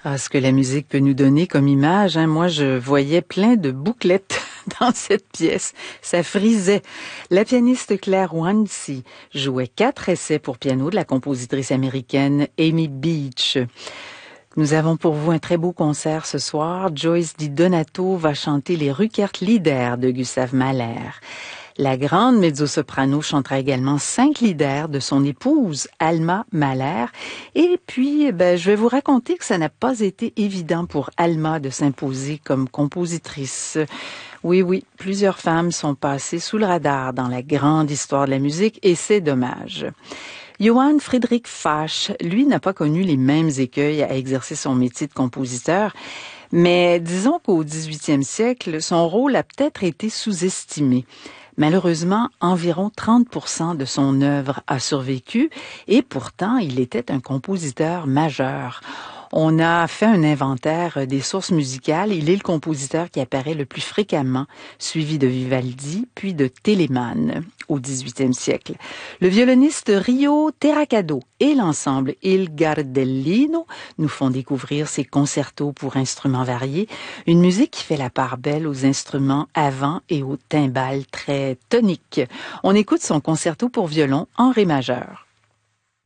Ah, ce que la musique peut nous donner comme image, hein. Moi, je voyais plein de bouclettes dans cette pièce. Ça frisait. La pianiste Claire Wansi jouait 4 essais pour piano de la compositrice américaine Amy Beach. Nous avons pour vous un très beau concert ce soir. Joyce Di Donato va chanter les Rückert-Lieder de Gustav Mahler. La grande mezzo-soprano chantera également 5 lieder de son épouse, Alma Mahler. Et puis, je vais vous raconter que ça n'a pas été évident pour Alma de s'imposer comme compositrice. Oui, plusieurs femmes sont passées sous le radar dans la grande histoire de la musique et c'est dommage. Johann Friedrich Fasch, lui, n'a pas connu les mêmes écueils à exercer son métier de compositeur, mais disons qu'au 18e siècle, son rôle a peut-être été sous-estimé. Malheureusement, environ 30% de son œuvre a survécu et pourtant, il était un compositeur majeur. On a fait un inventaire des sources musicales. Il est le compositeur qui apparaît le plus fréquemment, suivi de Vivaldi, puis de Telemann au 18e siècle. Le violoniste Rio Terracado et l'ensemble Il Gardellino nous font découvrir ses concertos pour instruments variés, une musique qui fait la part belle aux instruments à vent et aux timbales très toniques. On écoute son concerto pour violon en ré majeur.